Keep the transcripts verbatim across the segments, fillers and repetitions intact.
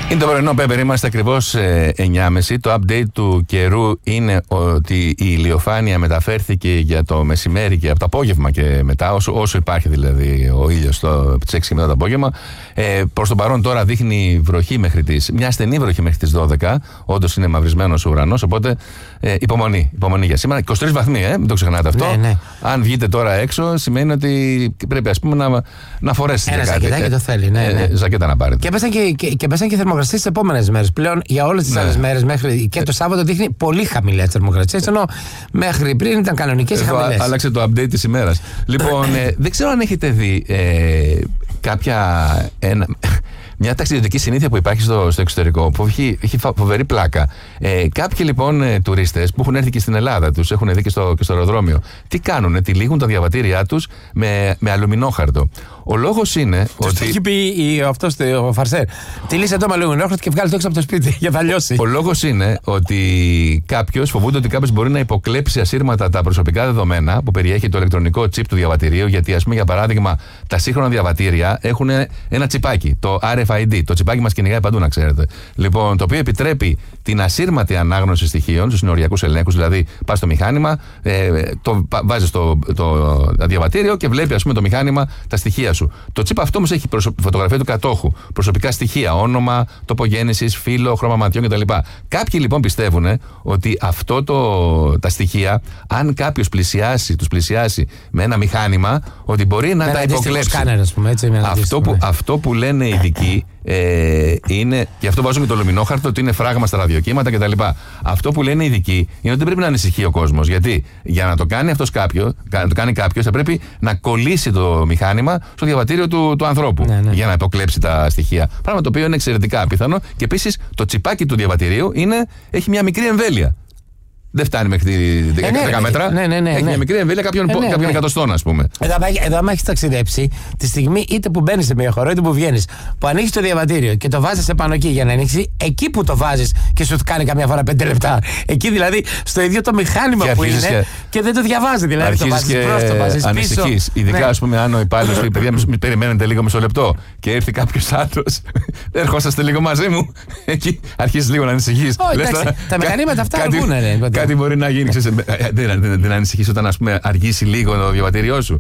Είναι το πρωινό Πέπερ, είμαστε ακριβώς ε, εννιά και μισή. Το update του καιρού είναι ότι η ηλιοφάνεια μεταφέρθηκε για το μεσημέρι και από το απόγευμα και μετά, όσο, όσο υπάρχει δηλαδή ο ήλιος από τις έξι και μετά το απόγευμα. Ε, προς το παρόν τώρα δείχνει βροχή μέχρι τις, μια στενή βροχή μέχρι τις δώδεκα. Όντως είναι μαυρισμένος ο ουρανός, οπότε ε, υπομονή, υπομονή για σήμερα. είκοσι τρεις βαθμοί, ε, μην το ξεχνάτε αυτό. Ναι, ναι. Αν βγείτε τώρα έξω, σημαίνει ότι πρέπει ας πούμε να, να φορέσετε ένα κάτι. ζακετάκι ε, το θέλει, ναι, ναι. Ε, ζακέτα να πάρετε. Και πέσαν και, και, και, πέσαν και θερμοκρασίες τις επόμενες μέρες. Πλέον για όλες τις ναι. άλλες μέρες μέχρι και το Σάββατο δείχνει πολύ χαμηλές θερμοκρασίες. Ενώ μέχρι πριν ήταν κανονικές και χαμηλές. Άλλαξε το update της ημέρας. Λοιπόν, ε, δεν ξέρω αν έχετε δει ε, κάποια. Ένα, μια ταξιδιωτική συνήθεια που υπάρχει στο, στο εξωτερικό που έχει, έχει φοβερή πλάκα. Ε, κάποιοι λοιπόν ε, τουρίστες που έχουν έρθει και στην Ελλάδα, τους έχουν δει και στο, και στο αεροδρόμιο, τι κάνουνε, τυλίγουν τα διαβατήριά τους με, με αλουμινόχαρτο. Ο λόγος είναι τους ότι. Το έχει πει αυτός ο Φαρσέρ. Τυλίσε το με αλουμινόχαρτο και βγάλει το έξω από το σπίτι για να λιώσει. Ο λόγος είναι ότι κάποιος φοβούνται ότι κάποιος μπορεί να υποκλέψει ασύρματα τα προσωπικά δεδομένα που περιέχει το ηλεκτρονικό τσιπ του διαβατηρίου. Γιατί, ας πούμε, για παράδειγμα, τα σύγχρονα διαβατήρια έχουν ένα τσιπάκι, το αρ εφ άι ντι. Το τσιπάκι μας κυνηγάει παντού, να ξέρετε. Λοιπόν, το οποίο επιτρέπει την ασύρματη ανάγνωση στοιχείων στους συνοριακούς ελέγχους. Δηλαδή, πας στο μηχάνημα, ε, το βάζεις το, το διαβατήριο και βλέπει, ας πούμε, το μηχάνημα τα στοιχεία σου. Το τσιπ αυτό όμως έχει προσω... φωτογραφία του κατόχου, προσωπικά στοιχεία, όνομα, τόπο γέννησης, φύλο, χρώμα ματιών κτλ. Κάποιοι λοιπόν πιστεύουν ότι αυτό το, τα στοιχεία, αν κάποιος πλησιάσει, τους πλησιάσει με ένα μηχάνημα, ότι μπορεί να, να τα υποκλέψει. Σκάνερ, ας πούμε, έτσι, αυτό, που, αυτό που λένε οι ειδικοί ε, είναι, και αυτό βάζουμε το λουμινόχαρτο, ότι είναι φράγμα στα ραδιοκύματα κτλ. Αυτό που λένε οι ειδικοί είναι ότι δεν πρέπει να ανησυχεί ο κόσμος. Γιατί για να το κάνει αυτός κάποιο, να το κάνει κάποιος, θα πρέπει να κολλήσει το μηχάνημα στο διαβατήριο του, του ανθρώπου, ναι, ναι, για να υποκλέψει τα στοιχεία. Πράγμα το οποίο είναι εξαιρετικά απίθανο. Και επίσης το τσιπάκι του διαβατηρίου είναι, έχει μια μικρή εμβέλεια. Δεν φτάνει μέχρι τη δέκα ε, ναι, μέτρα. Ναι, ναι, ναι, έχει ναι. μια μικρή εμβέλεια κάποιων, ε, ναι, κάποιων ναι. εκατοστών, ας πούμε. Εδώ, εδώ, άμα έχεις ταξιδέψει, τη στιγμή είτε που μπαίνεις σε μια χώρα είτε που βγαίνεις, που ανοίγεις το διαβατήριο και το βάζεις επάνω εκεί για να ανοίξει, εκεί που το βάζεις και σου κάνει καμιά φορά πέντε λεπτά. Εκεί δηλαδή στο ίδιο το μηχάνημα και που είναι και, και δεν το διαβάζει. Δηλαδή το βάζεις μπρος, το βάζεις πίσω. Ανησυχείς. Ειδικά, ναι. ας πούμε, αν ο υπάλληλος πει: παιδιά, μην περιμένετε λίγο μισό λεπτό και έρθει κάποιος άλλος. Ερχόσαστε λίγο μαζί μου. Εκεί αρχίζεις λίγο να ανησυχείς. Τα μηχανήματα αυτά αργούν. Κάτι μπορεί να γίνει. Ξέρεις, δεν, δεν, δεν ανησυχείς όταν, ας πούμε, αργήσει λίγο το διαβατήριό σου.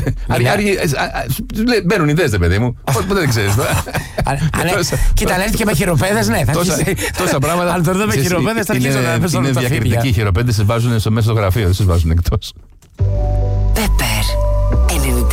Μπαίνουν ιδέες, δε παιδί μου. Ποτέ δεν ξέρεις. Κοίτα, αν έρθει και με χειροπέδες, ναι. Τόσα πράγματα. Αν το δω με χειροπέδες, θα αρχίσω να πέσω. Είναι διακριτικοί. Οι χειροπέδες σε βάζουν στο μέσα στο γραφείο, δεν σε βάζουν εκτός. Πέπερ.